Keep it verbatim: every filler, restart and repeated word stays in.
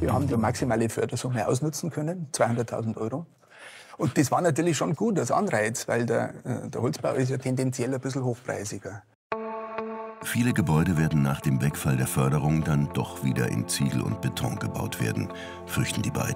Wir haben die maximale Fördersumme ausnutzen können, zweihunderttausend Euro. Und das war natürlich schon gut als Anreiz, weil der, der Holzbau ist ja tendenziell ein bisschen hochpreisiger. Viele Gebäude werden nach dem Wegfall der Förderung dann doch wieder in Ziegel und Beton gebaut werden, fürchten die beiden.